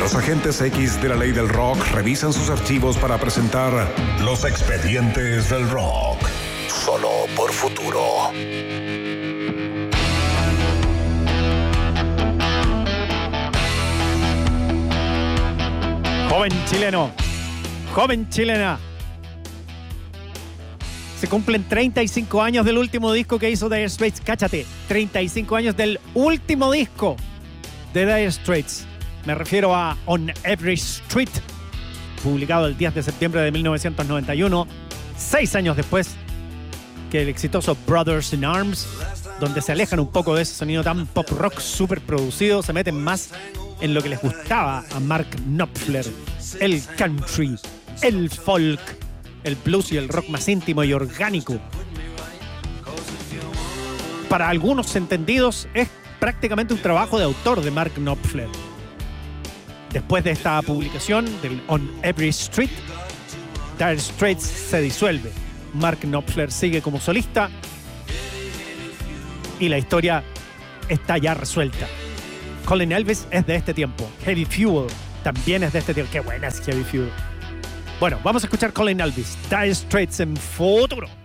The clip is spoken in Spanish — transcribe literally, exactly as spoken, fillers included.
Los agentes X de la ley del rock revisan sus archivos para presentar Los Expedientes del Rock. Solo por Futuro. Joven chileno, joven chilena. Se cumplen treinta y cinco años del último disco que hizo Dire Straits. Cáchate, treinta y cinco años del último disco de Dire Straits. Me refiero a On Every Street, publicado el diez de septiembre de mil novecientos noventa y uno, seis años después que el exitoso Brothers in Arms, donde se alejan un poco de ese sonido tan pop rock súper producido, se meten más en lo que les gustaba a Mark Knopfler, el country, el folk, el blues y el rock más íntimo y orgánico. Para algunos entendidos es prácticamente un trabajo de autor de Mark Knopfler. Después de esta publicación del On Every Street, Dire Straits se disuelve. Mark Knopfler sigue como solista y la historia está ya resuelta. Colin Elvis es de este tiempo. Heavy Fuel también es de este tiempo. Qué buena es Heavy Fuel. Bueno, vamos a escuchar Colin Elvis, Dire Straits en Futuro.